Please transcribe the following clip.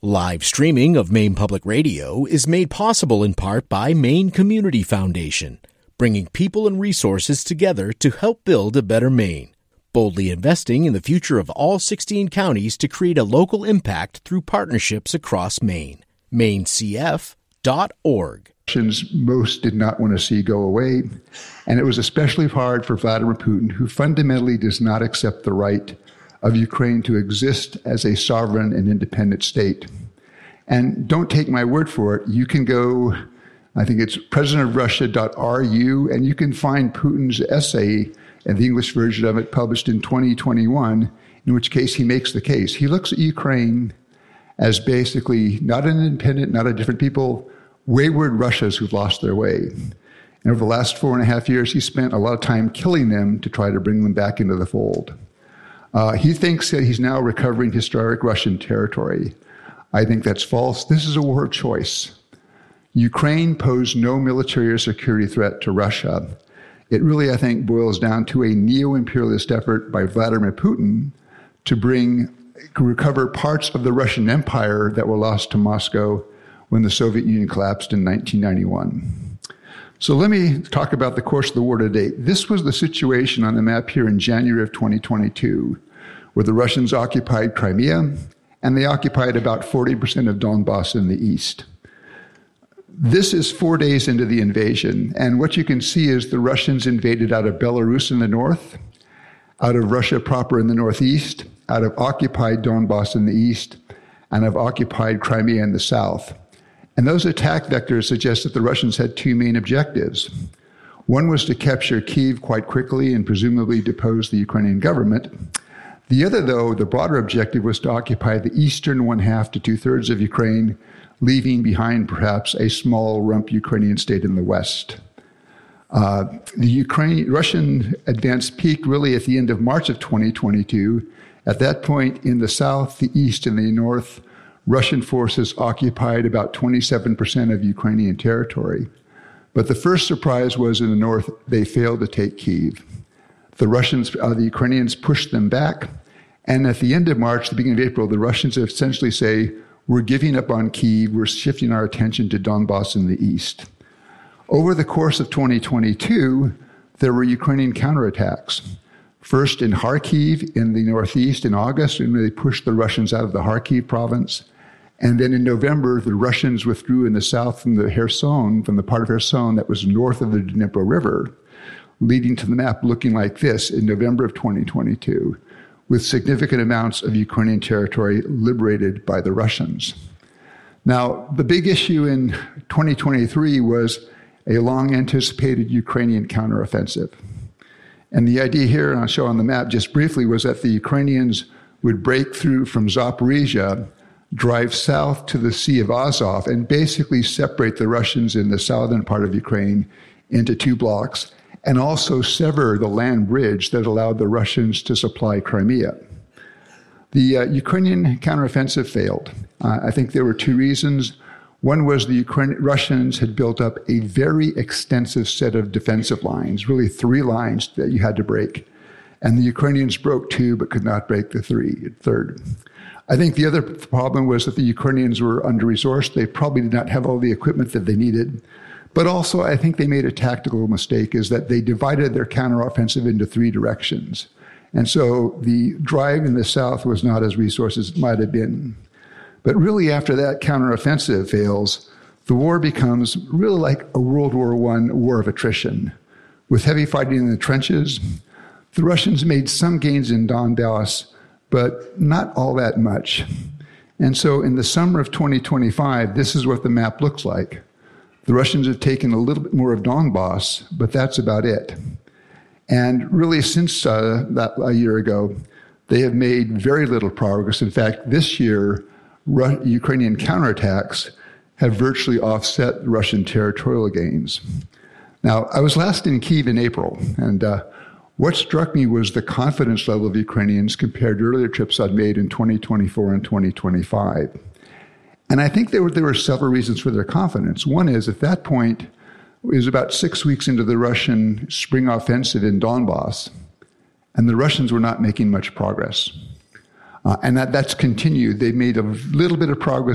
Live streaming of Maine Public Radio is made possible in part by Maine Community Foundation, bringing people and resources together to help build a better Maine, boldly investing in the future of all 16 counties to create a local impact through partnerships across Maine. MaineCF.org. Most did not want to see go away, and it was especially hard for Vladimir Putin, who fundamentally does not accept the right of Ukraine to exist as a sovereign and independent state. And don't take my word for it. You can go, I think it's presidentofrussia.ru, and you can find Putin's essay and the English version of it published in 2021, in which case he makes the case. He looks at Ukraine as basically not an independent, not a different people, wayward Russias who've lost their way. And over the last 4.5 years, he spent a lot of time killing them to try to bring them back into the fold. He thinks that he's now recovering historic Russian territory. I think that's false. This is a war of choice. Ukraine posed no military or security threat to Russia. It really, I think, boils down to a neo-imperialist effort by Vladimir Putin to recover parts of the Russian Empire that were lost to Moscow when the Soviet Union collapsed in 1991. So let me talk about the course of the war to date. This was the situation on the map here in January of 2022, where the Russians occupied Crimea, and they occupied about 40% of Donbass in the east. This is 4 days into the invasion, and what you can see is the Russians invaded out of Belarus in the north, out of Russia proper in the northeast, out of occupied Donbass in the east, and of occupied Crimea in the south. And those attack vectors suggest that the Russians had two main objectives. One was to capture Kyiv quite quickly and presumably depose the Ukrainian government. The other, though, the broader objective was to occupy the eastern one-half to two-thirds of Ukraine, leaving behind perhaps a small rump Ukrainian state in the west. The Russian advance peaked really at the end of March of 2022. At that point, in the south, the east, and the north, Russian forces occupied about 27% of Ukrainian territory. But the first surprise was in the north, they failed to take Kyiv. The Ukrainians pushed them back. And at the end of March, the beginning of April, the Russians essentially say, we're giving up on Kyiv, we're shifting our attention to Donbass in the east. Over the course of 2022, there were Ukrainian counterattacks. First in Kharkiv in the northeast in August, and they pushed the Russians out of the Kharkiv province. And then in November, the Russians withdrew in the south from the part of Kherson that was north of the Dnipro River, leading to the map looking like this in November of 2022, with significant amounts of Ukrainian territory liberated by the Russians. Now, the big issue in 2023 was a long-anticipated Ukrainian counteroffensive. And the idea here, and I'll show on the map just briefly, was that the Ukrainians would break through from Zaporizhia, drive south to the Sea of Azov, and basically separate the Russians in the southern part of Ukraine into two blocks, and also sever the land bridge that allowed the Russians to supply Crimea. The Ukrainian counteroffensive failed. I think there were two reasons. One was the Russians had built up a very extensive set of defensive lines, really 3 lines that you had to break. And the Ukrainians broke 2 but could not break the third. I think the other problem was that the Ukrainians were under-resourced. They probably did not have all the equipment that they needed. But also, I think they made a tactical mistake, is that they divided their counteroffensive into 3 directions. And so the drive in the south was not as resourced as it might have been. But really, after that counteroffensive fails, the war becomes really like a World War I war of attrition. With heavy fighting in the trenches, the Russians made some gains in Donbass, but not all that much. And so in the summer of 2025, this is what the map looks like. The Russians have taken a little bit more of Donbass, but that's about it. And really, since that a year ago, they have made very little progress. In fact, this year, Ukrainian counterattacks have virtually offset Russian territorial gains. Now, I was last in Kyiv in April, and what struck me was the confidence level of Ukrainians compared to earlier trips I'd made in 2024 and 2025. And I think there were several reasons for their confidence. One is, at that point, it was about 6 weeks into the Russian spring offensive in Donbass, and the Russians were not making much progress. And that's continued. They made a little bit of progress